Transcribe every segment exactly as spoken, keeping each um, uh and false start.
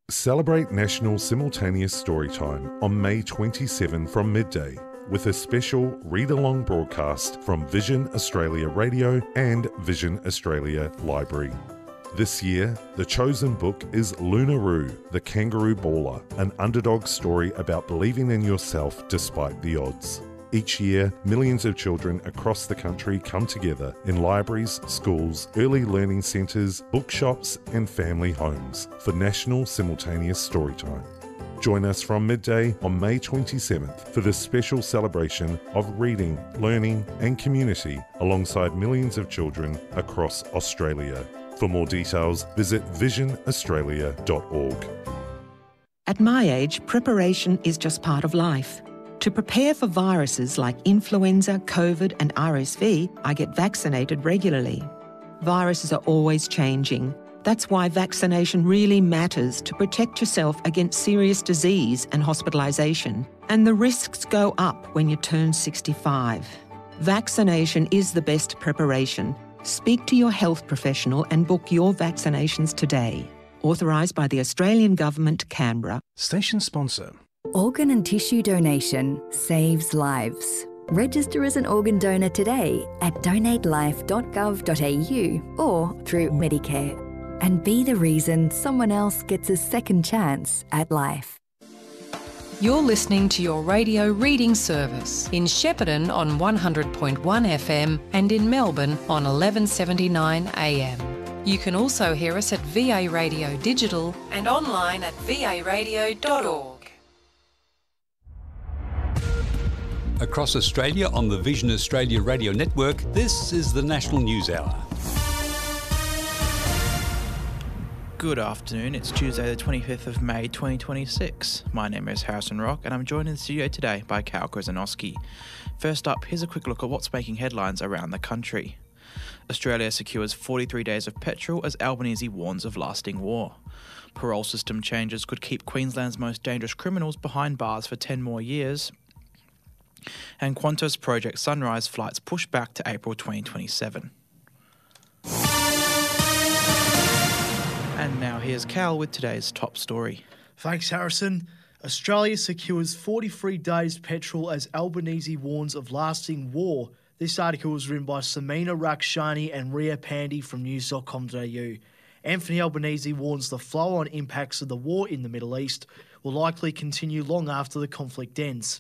Celebrate National Simultaneous Storytime on May twenty-seventh from midday with a special read-along broadcast from Vision Australia Radio and Vision Australia Library. This year, the chosen book is Lunaroo, the Kangaroo Baller, an underdog story about believing in yourself despite the odds. Each year, millions of children across the country come together in libraries, schools, early learning centres, bookshops and family homes for National Simultaneous Storytime. Join us from midday on May twenty-seventh for this special celebration of reading, learning and community alongside millions of children across Australia. For more details, visit vision australia dot org. At my age, preparation is just part of life. To prepare for viruses like influenza, COVID and R S V, I get vaccinated regularly. Viruses are always changing. That's why vaccination really matters to protect yourself against serious disease and hospitalisation. And the risks go up when you turn sixty-five. Vaccination is the best preparation. Speak to your health professional and book your vaccinations today. Authorised by the Australian Government, Canberra. Station sponsor. Organ and tissue donation saves lives. Register as an organ donor today at donate life dot gov dot a u or through Medicare. And be the reason someone else gets a second chance at life. You're listening to your radio reading service in Shepparton on one hundred point one F M and in Melbourne on eleven seventy-nine A M. You can also hear us at V A Radio Digital and online at v a radio dot org. Across Australia on the Vision Australia Radio Network, this is the National News Hour. Good afternoon, it's Tuesday the twenty-fifth of May twenty twenty-six. My name is Harrison Rock and I'm joined in the studio today by Cal Krasanoski. First up, here's a quick look at what's making headlines around the country. Australia secures forty-three days of petrol as Albanese warns of lasting war. Parole system changes could keep Queensland's most dangerous criminals behind bars for ten more years. And Qantas Project Sunrise flights pushed back to April twenty twenty-seven. And now here's Cal with today's top story. Thanks, Harrison. Australia secures forty-three days petrol as Albanese warns of lasting war. This article was written by Samina Rakshani and Ria Pandey from news dot com dot a u. Anthony Albanese warns the flow-on impacts of the war in the Middle East will likely continue long after the conflict ends.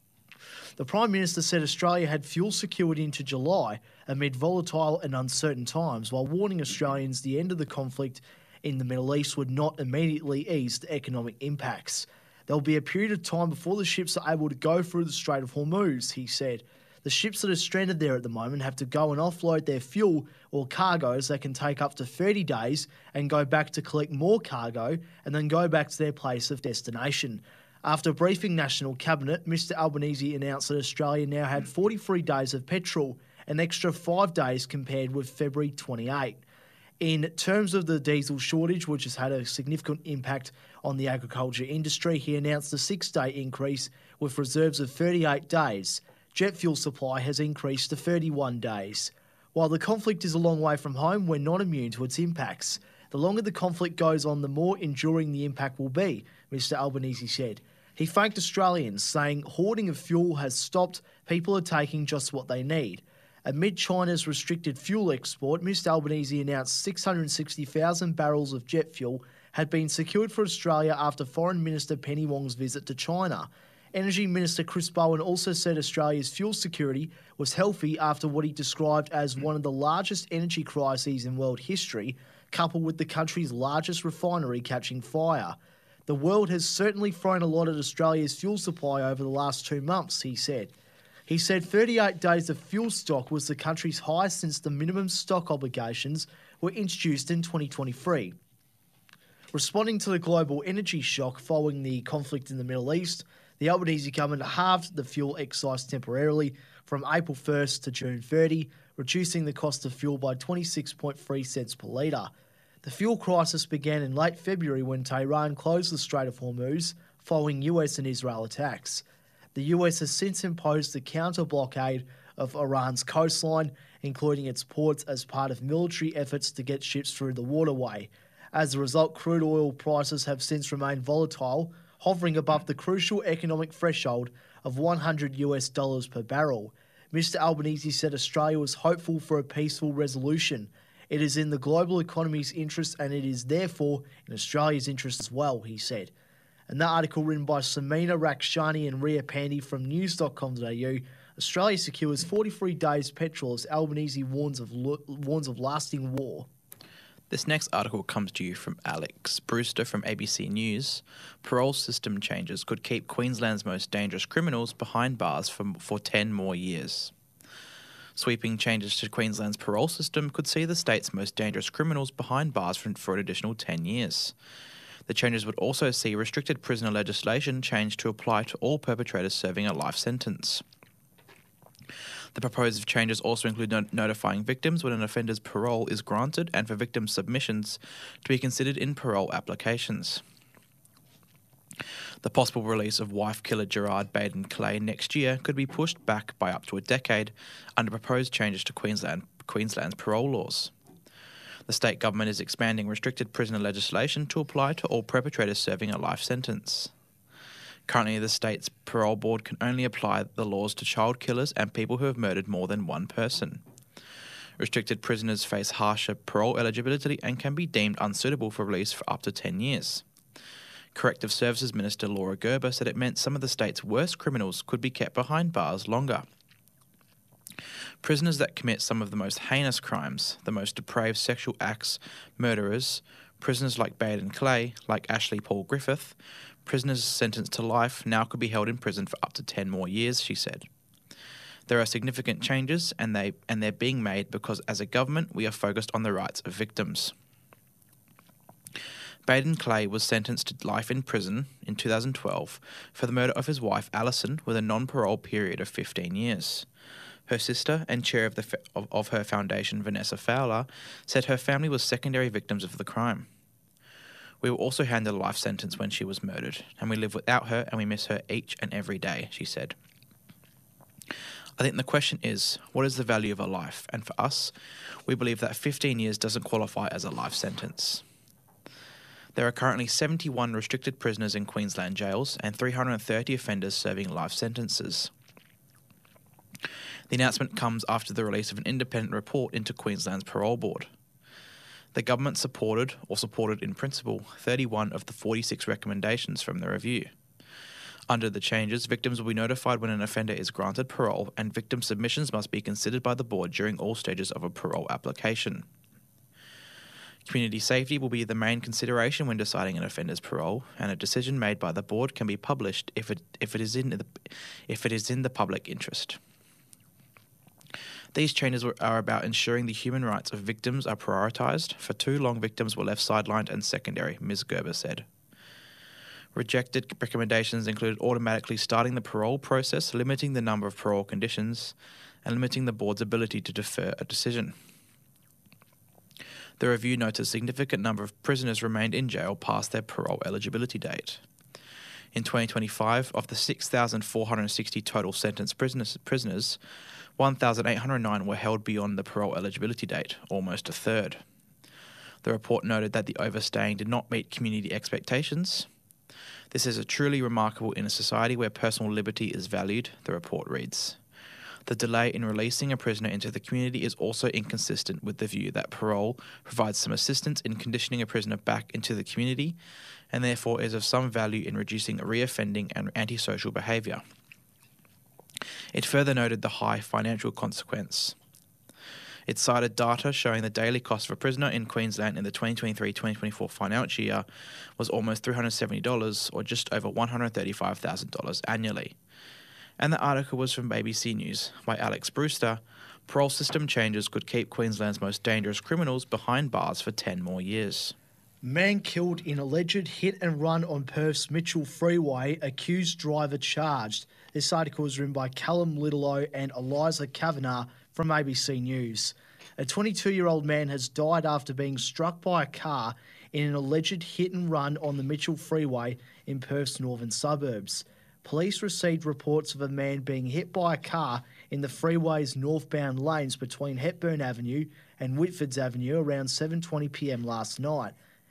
The Prime Minister said Australia had fuel secured into July amid volatile and uncertain times, while warning Australians the end of the conflict in the Middle East would not immediately ease the economic impacts. There will be a period of time before the ships are able to go through the Strait of Hormuz, he said. The ships that are stranded there at the moment have to go and offload their fuel or cargoes that can take up to thirty days and go back to collect more cargo and then go back to their place of destination. After briefing National Cabinet, Mister Albanese announced that Australia now had forty-three days of petrol, an extra five days compared with February twenty-eighth. In terms of the diesel shortage, which has had a significant impact on the agriculture industry, he announced a six-day increase with reserves of thirty-eight days. Jet fuel supply has increased to thirty-one days. While the conflict is a long way from home, we're not immune to its impacts. The longer the conflict goes on, the more enduring the impact will be, Mister Albanese said. He thanked Australians, saying hoarding of fuel has stopped, people are taking just what they need. Amid China's restricted fuel export, Mister Albanese announced six hundred sixty thousand barrels of jet fuel had been secured for Australia after Foreign Minister Penny Wong's visit to China. Energy Minister Chris Bowen also said Australia's fuel security was healthy after what he described as one of the largest energy crises in world history, coupled with the country's largest refinery catching fire. The world has certainly thrown a lot at Australia's fuel supply over the last two months, he said. He said thirty-eight days of fuel stock was the country's highest since the minimum stock obligations were introduced in twenty twenty-three. Responding to the global energy shock following the conflict in the Middle East, the Albanese government halved the fuel excise temporarily from April first to June thirtieth, reducing the cost of fuel by twenty-six point three cents per litre. The fuel crisis began in late February when Tehran closed the Strait of Hormuz following U S and Israel attacks. The U S has since imposed a counter-blockade of Iran's coastline, including its ports, as part of military efforts to get ships through the waterway. As a result, crude oil prices have since remained volatile, hovering above the crucial economic threshold of one hundred US dollars per barrel. Mister Albanese said Australia was hopeful for a peaceful resolution. It is in the global economy's interest and it is therefore in Australia's interest as well, he said. And that article written by Samina Rakshani and Ria Pandy from news dot com dot a u. Australia secures forty-three days petrol as Albanese warns of lo- warns of lasting war. This next article comes to you from Alex Brewster from A B C News. Parole system changes could keep Queensland's most dangerous criminals behind bars for, for ten more years. Sweeping changes to Queensland's parole system could see the state's most dangerous criminals behind bars for, for an additional ten years. The changes would also see restricted prisoner legislation changed to apply to all perpetrators serving a life sentence. The proposed changes also include not- notifying victims when an offender's parole is granted and for victim submissions to be considered in parole applications. The possible release of wife killer Gerard Baden Clay next year could be pushed back by up to a decade under proposed changes to Queensland, Queensland's parole laws. The state government is expanding restricted prisoner legislation to apply to all perpetrators serving a life sentence. Currently, the state's parole board can only apply the laws to child killers and people who have murdered more than one person. Restricted prisoners face harsher parole eligibility and can be deemed unsuitable for release for up to ten years. Corrective Services Minister Laura Gerber said it meant some of the state's worst criminals could be kept behind bars longer. Prisoners that commit some of the most heinous crimes, the most depraved sexual acts, murderers, prisoners like Baden Clay, like Ashley Paul Griffith, prisoners sentenced to life now could be held in prison for up to ten more years, she said. There are significant changes and they and they're being made because as a government we are focused on the rights of victims. Baden Clay was sentenced to life in prison in two thousand twelve for the murder of his wife Alison with a non-parole period of fifteen years. Her sister and chair of, the, of, of her foundation, Vanessa Fowler, said her family was secondary victims of the crime. We were also handed a life sentence when she was murdered, and we live without her and we miss her each and every day, she said. I think the question is, what is the value of a life? And for us, we believe that fifteen years doesn't qualify as a life sentence. There are currently seventy-one restricted prisoners in Queensland jails and three hundred thirty offenders serving life sentences. The announcement comes after the release of an independent report into Queensland's parole board. The government supported, or supported in principle, thirty-one of the forty-six recommendations from the review. Under the changes, victims will be notified when an offender is granted parole, and victim submissions must be considered by the board during all stages of a parole application. Community safety will be the main consideration when deciding an offender's parole, and a decision made by the board can be published if it if it is in the if it is in the public interest. These changes are about ensuring the human rights of victims are prioritised. For too long, victims were left sidelined and secondary, Miz Gerber said. Rejected recommendations included automatically starting the parole process, limiting the number of parole conditions, and limiting the board's ability to defer a decision. The review notes a significant number of prisoners remained in jail past their parole eligibility date. In twenty twenty-five, of the six thousand four hundred sixty total sentenced prisoners, prisoners one thousand eight hundred nine were held beyond the parole eligibility date, almost a third. The report noted that the overstaying did not meet community expectations. This is a truly remarkable in a society where personal liberty is valued, the report reads. The delay in releasing a prisoner into the community is also inconsistent with the view that parole provides some assistance in conditioning a prisoner back into the community and therefore is of some value in reducing reoffending and antisocial behaviour. It further noted the high financial consequence. It cited data showing the daily cost of a prisoner in Queensland in the twenty twenty-three twenty twenty-four financial year was almost three hundred seventy dollars or just over one hundred thirty-five thousand dollars annually. And the article was from A B C News by Alex Brewster. Parole system changes could keep Queensland's most dangerous criminals behind bars for ten more years. Man killed in alleged hit and run on Perth's Mitchell Freeway, accused driver charged. This article was written by Callum Littleow and Eliza Kavanagh from A B C News. A twenty-two-year-old man has died after being struck by a car in an alleged hit and run on the Mitchell Freeway in Perth's northern suburbs. Police received reports of a man being hit by a car in the freeway's northbound lanes between Hepburn Avenue and Whitfords Avenue around seven twenty p m last night.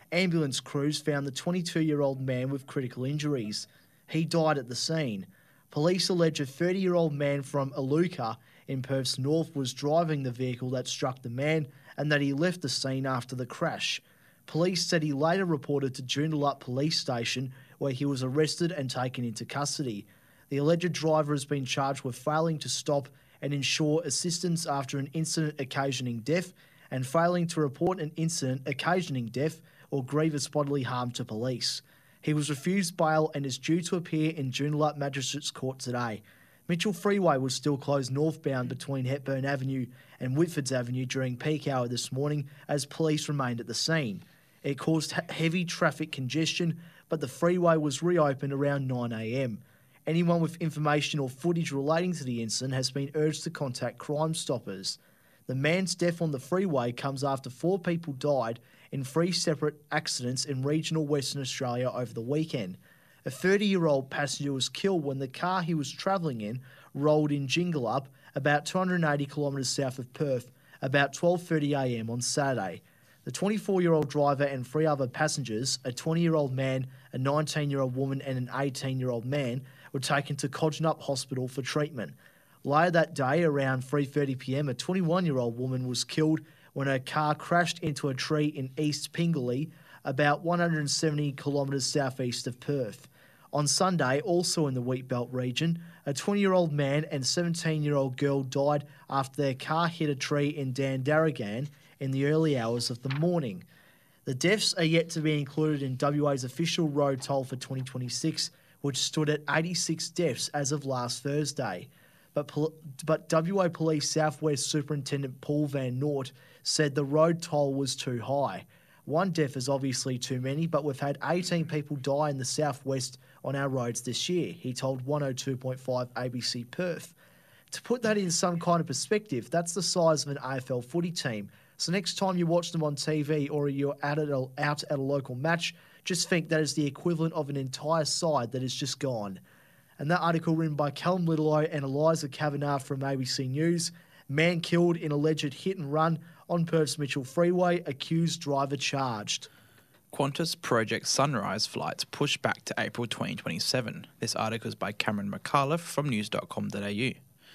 Ambulance crews found the twenty-two-year-old man with critical injuries. He died at the scene. Police allege a thirty-year-old man from Iluka in Perth's north was driving the vehicle that struck the man and that he left the scene after the crash. Police said he later reported to Joondalup Police Station where he was arrested and taken into custody. The alleged driver has been charged with failing to stop and ensure assistance after an incident occasioning death and failing to report an incident occasioning death or grievous bodily harm to police. He was refused bail and is due to appear in Joondalup Magistrates Court today. Mitchell Freeway was still closed northbound between Hepburn Avenue and Whitfords Avenue during peak hour this morning as police remained at the scene. It caused heavy traffic congestion, but the freeway was reopened around nine a m. Anyone with information or footage relating to the incident has been urged to contact Crime Stoppers. The man's death on the freeway comes after four people died in three separate accidents in regional Western Australia over the weekend. A thirty-year-old passenger was killed when the car he was travelling in rolled in Joondalup, about two hundred eighty kilometres south of Perth, about twelve thirty a m on Saturday. The twenty-four-year-old driver and three other passengers, a twenty-year-old man, a nineteen-year-old woman and an eighteen-year-old man, were taken to Codgenup Hospital for treatment. Later that day, around three thirty p m, a twenty-one-year-old woman was killed when her car crashed into a tree in East Pingelly, about one hundred seventy kilometres southeast of Perth. On Sunday, also in the Wheatbelt region, a twenty-year-old man and seventeen-year-old girl died after their car hit a tree in Dandaragan in the early hours of the morning. The deaths are yet to be included in W A's official road toll for twenty twenty-six, which stood at eighty-six deaths as of last Thursday. But, but W A Police Southwest Superintendent Paul Van Noort said the road toll was too high. One death is obviously too many, but we've had eighteen people die in the southwest on our roads this year, he told one oh two point five A B C Perth. To put that in some kind of perspective, that's the size of an A F L footy team. So next time you watch them on T V or you're out at a, out at a local match, just think that is the equivalent of an entire side that is just gone. And that article written by Callum Littleoe and Eliza Kavanagh from A B C News. Man killed in alleged hit and run on Perth's Mitchell Freeway, accused driver charged. Qantas Project Sunrise flights pushed back to April twenty twenty-seven. This article is by Cameron McAuliffe from news dot com dot a u.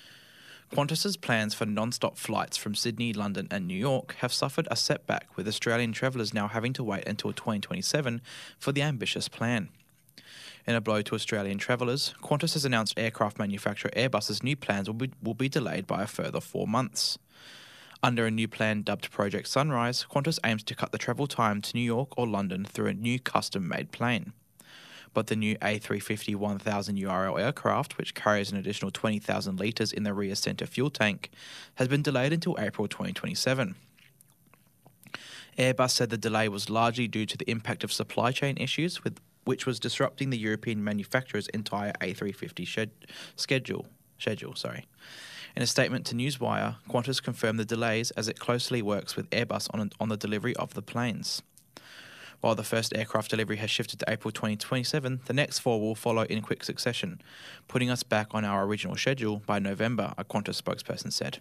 Qantas's plans for non-stop flights from Sydney, London and New York have suffered a setback, with Australian travellers now having to wait until twenty twenty-seven for the ambitious plan. In a blow to Australian travellers, Qantas has announced aircraft manufacturer Airbus's new plans will be, will be delayed by a further four months. Under a new plan dubbed Project Sunrise, Qantas aims to cut the travel time to New York or London through a new custom-made plane. But the new A three fifty one thousand U R L aircraft, which carries an additional twenty thousand litres in the rear centre fuel tank, has been delayed until April twenty twenty-seven. Airbus said the delay was largely due to the impact of supply chain issues, with which was disrupting the European manufacturer's entire A three fifty shed, schedule. Schedule, sorry. In a statement to Newswire, Qantas confirmed the delays as it closely works with Airbus on, on the delivery of the planes. While the first aircraft delivery has shifted to April twenty twenty-seven, the next four will follow in quick succession, putting us back on our original schedule by November, a Qantas spokesperson said.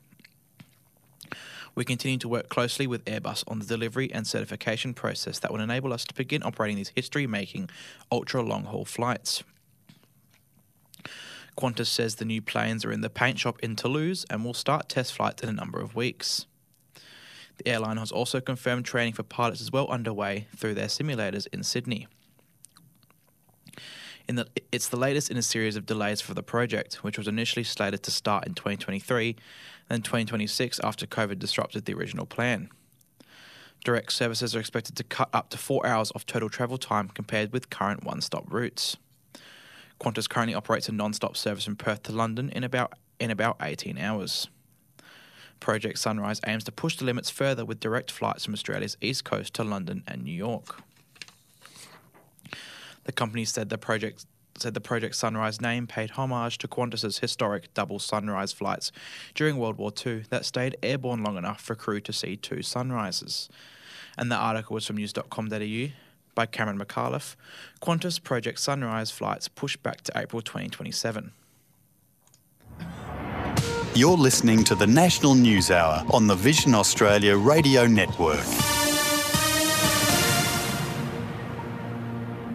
We continue to work closely with Airbus on the delivery and certification process that will enable us to begin operating these history-making ultra-long-haul flights. Qantas says the new planes are in the paint shop in Toulouse and will start test flights in a number of weeks. The airline has also confirmed training for pilots is well underway through their simulators in Sydney. In the, it's the latest in a series of delays for the project, which was initially slated to start in twenty twenty-three and twenty twenty-six after COVID disrupted the original plan. Direct services are expected to cut up to four hours of total travel time compared with current one-stop routes. Qantas currently operates a non-stop service from Perth to London in about in about eighteen hours. Project Sunrise aims to push the limits further with direct flights from Australia's east coast to London and New York. The company said the project said the Project Sunrise name paid homage to Qantas's historic double sunrise flights during World War Two that stayed airborne long enough for crew to see two sunrises. And the article was from news dot com dot a u by Cameron McAuliffe. Qantas Project Sunrise flights pushed back to April twenty twenty-seven. You're listening to the National News Hour on the Vision Australia Radio Network.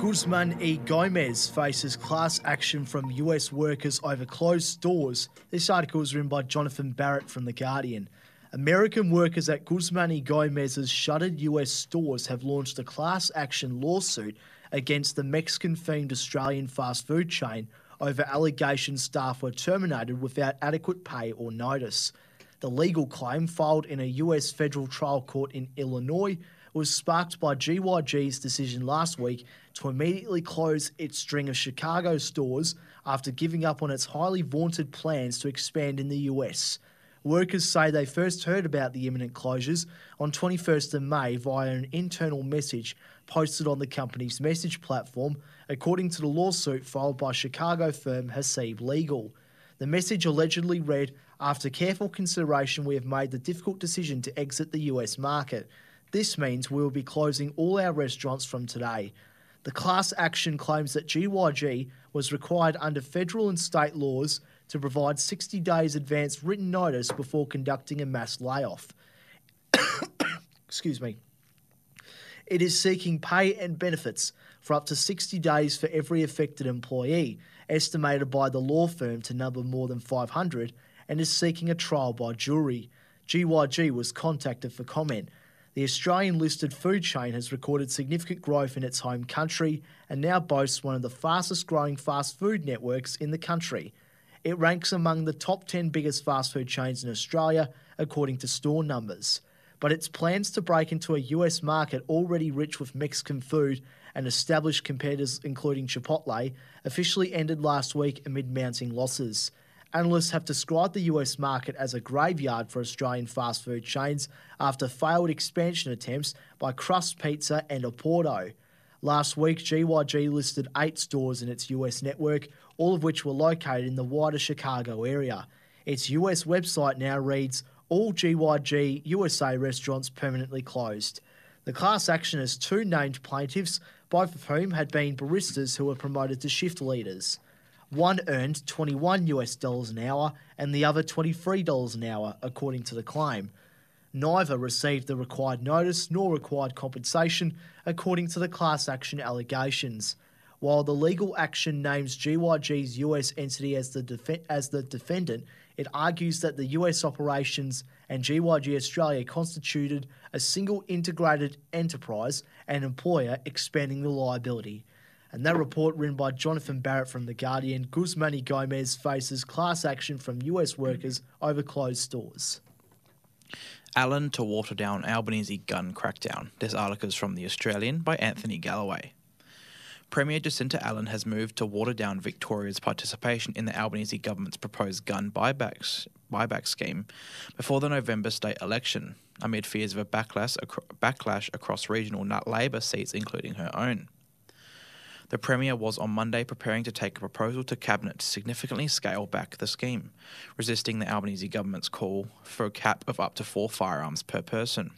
Guzman y Gomez faces class action from U S workers over closed stores. This article is written by Jonathan Barrett from The Guardian. American workers at Guzman y Gomez's shuttered U S stores have launched a class action lawsuit against the Mexican-themed Australian fast food chain over allegations staff were terminated without adequate pay or notice. The legal claim, filed in a U S federal trial court in Illinois, was sparked by G Y G's decision last week to immediately close its string of Chicago stores after giving up on its highly vaunted plans to expand in the U S. Workers say they first heard about the imminent closures on twenty-first of May via an internal message posted on the company's message platform, according to the lawsuit filed by Chicago firm Hasib Legal. The message allegedly read, "After careful consideration, we have made the difficult decision to exit the U S market. This means we will be closing all our restaurants from today." The class action claims that G Y G was required under federal and state laws to provide sixty days advance written notice before conducting a mass layoff. Excuse me. It is seeking pay and benefits for up to sixty days for every affected employee, estimated by the law firm to number more than five hundred, and is seeking a trial by jury. G Y G was contacted for comment. The Australian-listed food chain has recorded significant growth in its home country and now boasts one of the fastest-growing fast food networks in the country. It ranks among the top ten biggest fast food chains in Australia, according to store numbers. But its plans to break into a U S market already rich with Mexican food and established competitors including Chipotle officially ended last week amid mounting losses. Analysts have described the U S market as a graveyard for Australian fast food chains after failed expansion attempts by Crust Pizza and Oporto. Last week, G Y G listed eight stores in its U S network, all of which were located in the wider Chicago area. Its U S website now reads, "All G Y G U S A restaurants permanently closed." The class action has two named plaintiffs, both of whom had been baristas who were promoted to shift leaders. One earned twenty-one US dollars an hour and the other twenty-three dollars an hour, according to the claim. Neither received the required notice nor required compensation, according to the class action allegations. While the legal action names G Y G's U S entity as the def- as the defendant, it argues that the U S operations and G Y G Australia constituted a single integrated enterprise and employer, expanding the liability. And that report, written by Jonathan Barrett from The Guardian, Guzman y Gomez faces class action from U S workers over closed stores. Allen to water down Albanese gun crackdown. This article is from The Australian by Anthony Galloway. Premier Jacinta Allen has moved to water down Victoria's participation in the Albanese government's proposed gun buybacks, buyback scheme before the November state election, amid fears of a backlash, backlash across regional Labor seats, including her own. The Premier was on Monday preparing to take a proposal to Cabinet to significantly scale back the scheme, resisting the Albanese government's call for a cap of up to four firearms per person.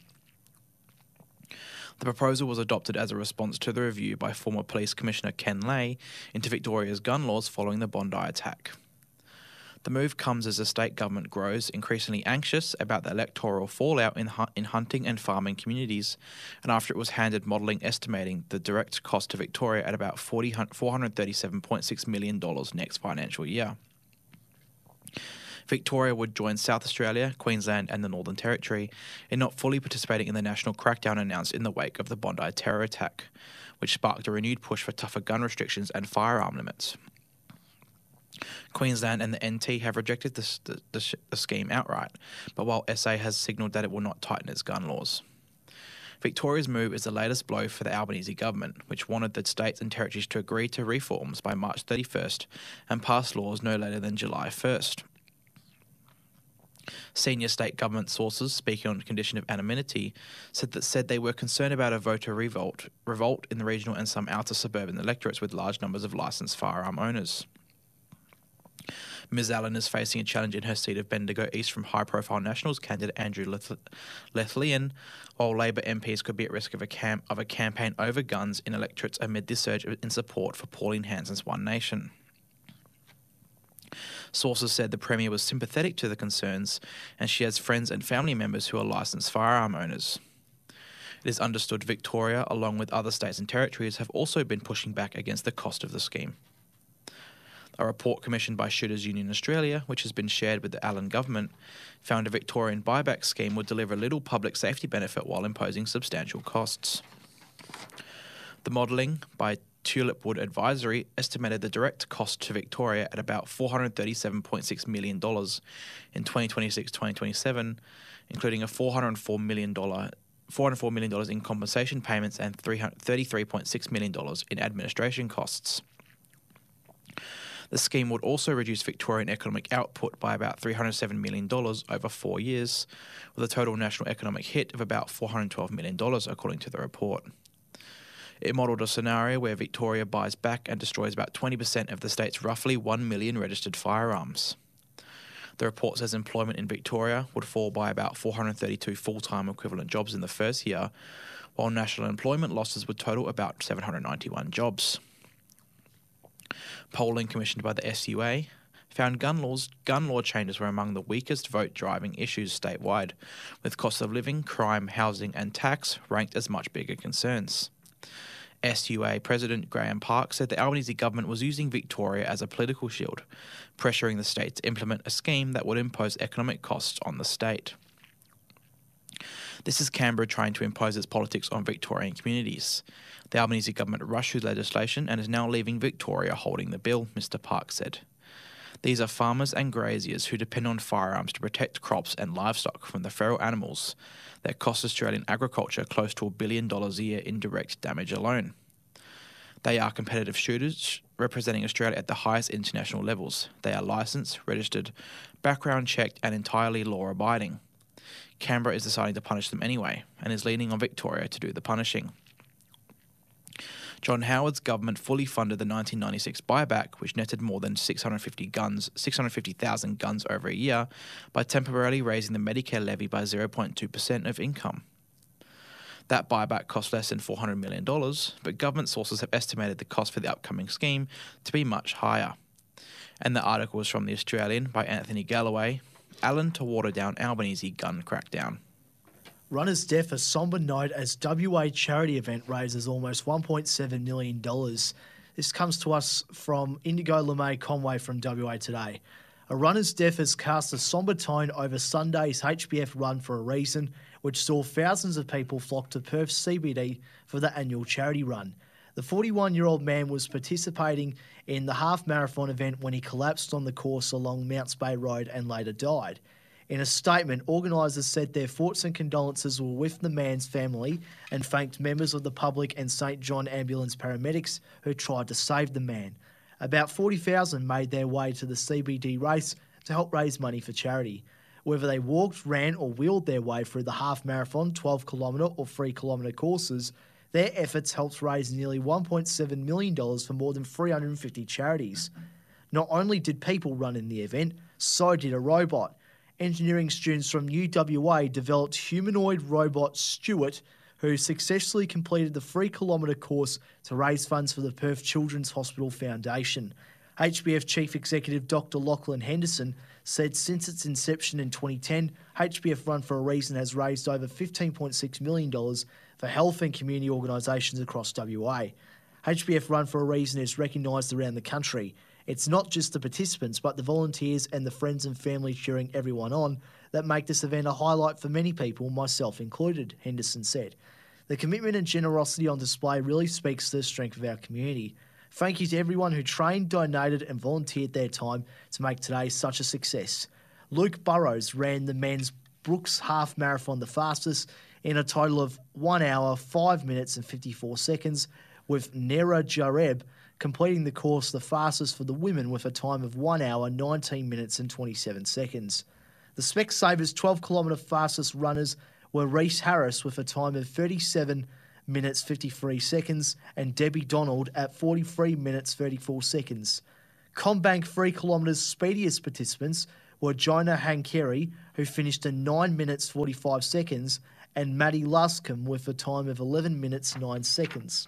The proposal was adopted as a response to the review by former Police Commissioner Ken Lay into Victoria's gun laws following the Bondi attack. The move comes as the state government grows increasingly anxious about the electoral fallout in, hu- in hunting and farming communities, and after it was handed modelling estimating the direct cost to Victoria at about four hundred thirty-seven point six million dollars next financial year. Victoria would join South Australia, Queensland and the Northern Territory in not fully participating in the national crackdown announced in the wake of the Bondi terror attack, which sparked a renewed push for tougher gun restrictions and firearm limits. Queensland and the N T have rejected the, the, the, the scheme outright, but while S A has signalled that it will not tighten its gun laws. Victoria's move is the latest blow for the Albanese government, which wanted the states and territories to agree to reforms by March thirty-first and pass laws no later than July first. Senior state government sources, speaking on condition of anonymity, said that said they were concerned about a voter revolt, revolt in the regional and some outer suburban electorates with large numbers of licensed firearm owners. Miz Allen is facing a challenge in her seat of Bendigo East from high-profile Nationals candidate Andrew Lethlean, while Labor M Ps could be at risk of a, camp, of a campaign over guns in electorates amid this surge in support for Pauline Hanson's One Nation. Sources said the Premier was sympathetic to the concerns, and she has friends and family members who are licensed firearm owners. It is understood Victoria, along with other states and territories, have also been pushing back against the cost of the scheme. A report commissioned by Shooters Union Australia, which has been shared with the Allen government, found a Victorian buyback scheme would deliver little public safety benefit while imposing substantial costs. The modelling by Tulipwood Advisory estimated the direct cost to Victoria at about four hundred thirty-seven point six million dollars in twenty twenty-six to twenty twenty-seven, including a four hundred four million dollars four hundred four million dollars in compensation payments and thirty-three point six million dollars in administration costs. The scheme would also reduce Victorian economic output by about three hundred seven million dollars over four years, with a total national economic hit of about four hundred twelve million dollars, according to the report. It modelled a scenario where Victoria buys back and destroys about twenty percent of the state's roughly one million registered firearms. The report says employment in Victoria would fall by about four hundred thirty-two full-time equivalent jobs in the first year, while national employment losses would total about seven hundred ninety-one jobs. Polling commissioned by the S U A found gun laws, gun law changes were among the weakest vote-driving issues statewide, with cost of living, crime, housing and tax ranked as much bigger concerns. S U A President Graham Park said the Albanese government was using Victoria as a political shield, pressuring the state to implement a scheme that would impose economic costs on the state. This is Canberra trying to impose its politics on Victorian communities. The Albanese government rushed through legislation and is now leaving Victoria holding the bill, Mister Park said. These are farmers and graziers who depend on firearms to protect crops and livestock from the feral animals that cost Australian agriculture close to a billion dollars a year in direct damage alone. They are competitive shooters representing Australia at the highest international levels. They are licensed, registered, background checked and entirely law-abiding. Canberra is deciding to punish them anyway and is leaning on Victoria to do the punishing. John Howard's government fully funded the nineteen ninety-six buyback, which netted more than six hundred fifty guns, six hundred fifty thousand guns over a year, by temporarily raising the Medicare levy by zero point two percent of income. That buyback cost less than four hundred million dollars, but government sources have estimated the cost for the upcoming scheme to be much higher. And the article was from The Australian by Anthony Galloway, Allen to water down Albanese gun crackdown. Runners Deaf, a sombre note as W A charity event raises almost one point seven million dollars. This comes to us from Indigo LeMay Conway from W A Today. A Runners Deaf has cast a sombre tone over Sunday's H B F Run for a Reason, which saw thousands of people flock to Perth C B D for the annual charity run. The forty-one-year-old man was participating in the half marathon event when he collapsed on the course along Mounts Bay Road and later died. In a statement, organisers said their thoughts and condolences were with the man's family and thanked members of the public and St John Ambulance paramedics who tried to save the man. About forty thousand made their way to the C B D race to help raise money for charity. Whether they walked, ran or wheeled their way through the half marathon, twelve kilometre or three kilometre courses, their efforts helped raise nearly one point seven million dollars for more than three hundred fifty charities. Not only did people run in the event, so did a robot. Engineering students from U W A developed humanoid robot Stuart, who successfully completed the three kilometre course to raise funds for the Perth Children's Hospital Foundation. H B F Chief Executive Doctor Lachlan Henderson said since its inception in twenty ten, H B F Run for a Reason has raised over fifteen point six million dollars for health and community organisations across W A. H B F Run for a Reason is recognised around the country. It's not just the participants, but the volunteers and the friends and family cheering everyone on that make this event a highlight for many people, myself included, Henderson said. The commitment and generosity on display really speaks to the strength of our community. Thank you to everyone who trained, donated and volunteered their time to make today such a success. Luke Burrows ran the men's Brooks Half Marathon the fastest in a total of one hour, five minutes and fifty-four seconds, with Nera Jareb completing the course the fastest for the women with a time of one hour, nineteen minutes and twenty-seven seconds. The Specsavers twelve kilometre fastest runners were Reese Harris with a time of thirty-seven minutes fifty-three seconds and Debbie Donald at forty-three minutes thirty-four seconds. CommBank three kilometres speediest participants were Jonah Hankeri, who finished in nine minutes forty-five seconds, and Maddie Luscombe with a time of eleven minutes nine seconds.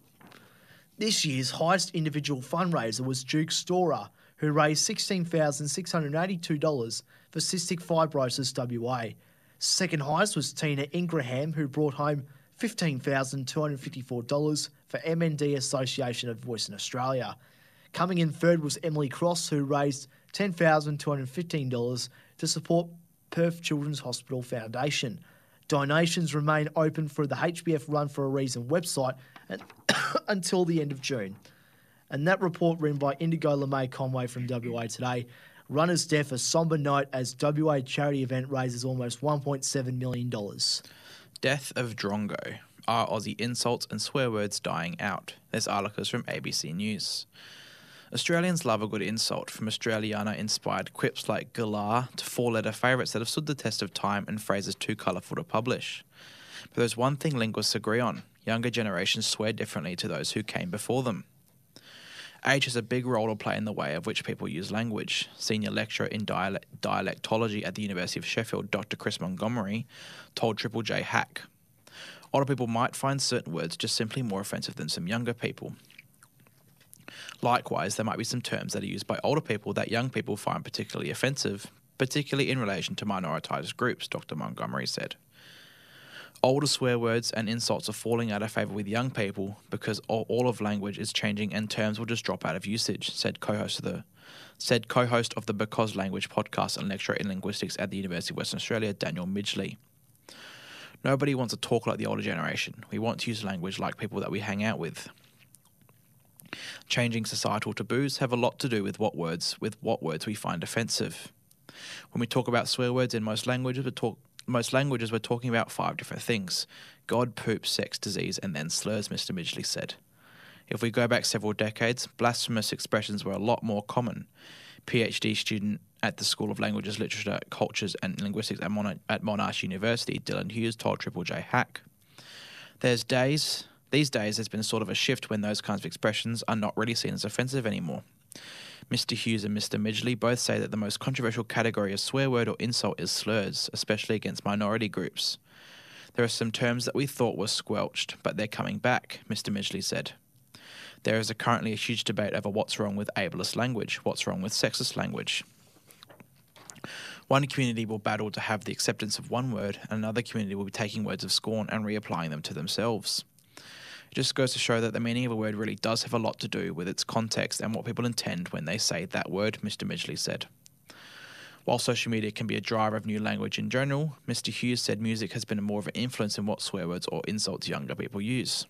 This year's highest individual fundraiser was Duke Storer, who raised sixteen thousand six hundred eighty-two dollars for Cystic Fibrosis W A. Second highest was Tina Ingraham, who brought home fifteen thousand two hundred fifty-four dollars for M N D Association of Western Australia. Coming in third was Emily Cross, who raised ten thousand two hundred fifteen dollars to support Perth Children's Hospital Foundation. Donations remain open for the H B F Run for a Reason website and until the end of June. And that report written by Indigo LeMay Conway from W A Today. Runners Deaf a sombre note as W A charity event raises almost one point seven million dollars. Death of Drongo. Are Aussie insults and swear words dying out? There's articles from A B C News. Australians love a good insult, from Australiana-inspired quips like galah to four-letter favourites that have stood the test of time and phrases too colourful to publish. But there's one thing linguists agree on. Younger generations swear differently to those who came before them. Age has a big role to play in the way of which people use language. Senior lecturer in dialect- dialectology at the University of Sheffield, Doctor Chris Montgomery, told Triple J Hack, older people might find certain words just simply more offensive than some younger people. Likewise, there might be some terms that are used by older people that young people find particularly offensive, particularly in relation to minoritised groups, Doctor Montgomery said. Older swear words and insults are falling out of favour with young people because all, all of language is changing and terms will just drop out of usage, said co-host of the said co-host of the Because Language podcast and lecturer in linguistics at the University of Western Australia, Daniel Midgley. Nobody wants to talk like the older generation. We want to use language like people that we hang out with. Changing societal taboos have a lot to do with what words with what words we find offensive. When we talk about swear words in most languages, we talk most languages we're talking about five different things: God, poop, sex, disease, and then slurs, Mister Midgley said. If we go back several decades, blasphemous expressions were a lot more common. PhD student at the School of Languages, Literature, Cultures and Linguistics at, Mon- at Monash University, Dylan Hughes, told Triple J Hack. There's days... These days, there's been sort of a shift when those kinds of expressions are not really seen as offensive anymore. Mister Hughes and Mister Midgley both say that the most controversial category of swear word or insult is slurs, especially against minority groups. There are some terms that we thought were squelched, but they're coming back, Mister Midgley said. There is a currently a huge debate over what's wrong with ableist language, what's wrong with sexist language. One community will battle to have the acceptance of one word, and another community will be taking words of scorn and reapplying them to themselves. It just goes to show that the meaning of a word really does have a lot to do with its context and what people intend when they say that word, Mister Midgley said. While social media can be a driver of new language in general, Mister Hughes said music has been more of an influence in what swear words or insults younger people use.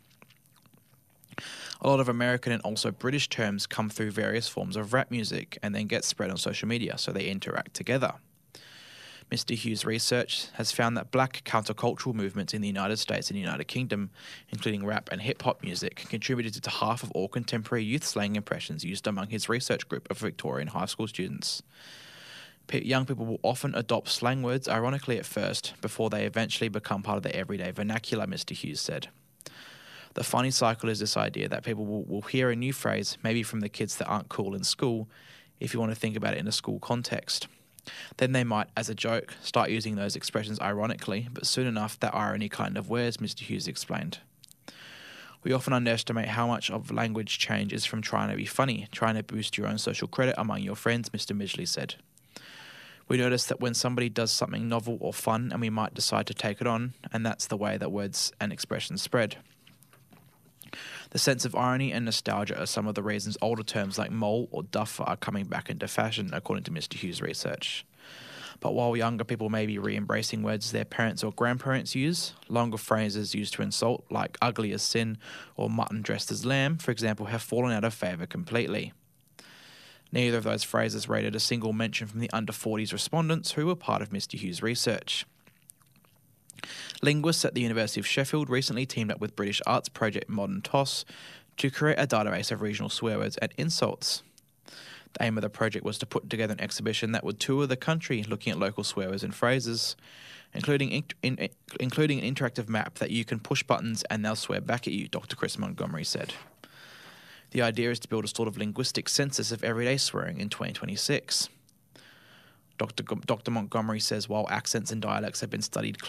A lot of American and also British terms come through various forms of rap music and then get spread on social media, so they interact together. Mister Hughes' research has found that black countercultural movements in the United States and United Kingdom, including rap and hip-hop music, contributed to half of all contemporary youth slang impressions used among his research group of Victorian high school students. P- young people will often adopt slang words, ironically at first, before they eventually become part of their everyday vernacular, Mister Hughes said. The funny cycle is this idea that people will, will hear a new phrase, maybe from the kids that aren't cool in school, if you want to think about it in a school context. Then they might, as a joke, start using those expressions ironically, but soon enough that irony kind of wears, Mister Hughes explained. We often underestimate how much of language change is from trying to be funny, trying to boost your own social credit among your friends, Mister Midgley said. We notice that when somebody does something novel or fun, and we might decide to take it on, and that's the way that words and expressions spread. The sense of irony and nostalgia are some of the reasons older terms like mole or duffer are coming back into fashion, according to Mister Hughes' research. But while younger people may be re-embracing words their parents or grandparents use, longer phrases used to insult, like ugly as sin or mutton dressed as lamb, for example, have fallen out of favour completely. Neither of those phrases rated a single mention from the under forties respondents who were part of Mister Hughes' research. Linguists at the University of Sheffield recently teamed up with British arts project Modern Toss to create a database of regional swear words and insults. The aim of the project was to put together an exhibition that would tour the country looking at local swear words and phrases, including, in, in, including an interactive map that you can push buttons and they'll swear back at you, Doctor Chris Montgomery said. The idea is to build a sort of linguistic census of everyday swearing in twenty twenty-six. Doctor G- Doctor Montgomery says while accents and dialects have been studied